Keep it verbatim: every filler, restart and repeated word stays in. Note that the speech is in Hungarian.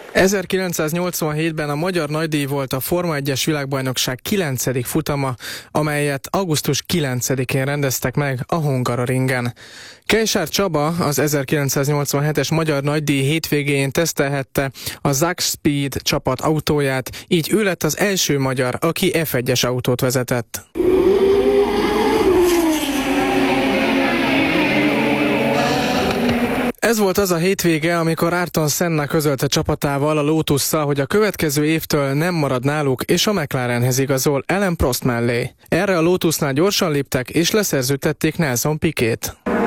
ezerkilencszáznyolcvanhétben a magyar nagydíj volt a Forma egyes világbajnokság kilencedik futama, amelyet augusztus kilencedikén rendeztek meg a Hungaroringen. Kejsár Csaba az ezerkilencszáznyolcvanhetes magyar nagydíj hétvégén tesztelhette a Zack Speed csapat autóját, így ő lett az első magyar, aki ef egyes autót vezetett. Ez volt az a hétvége, amikor Ayrton Senna közölte csapatával, a Lotusszal, hogy a következő évtől nem marad náluk, és a McLarenhez igazol Alain Prost mellé. Erre a Lotusnál gyorsan léptek, és leszerződtették Nelson Piquet.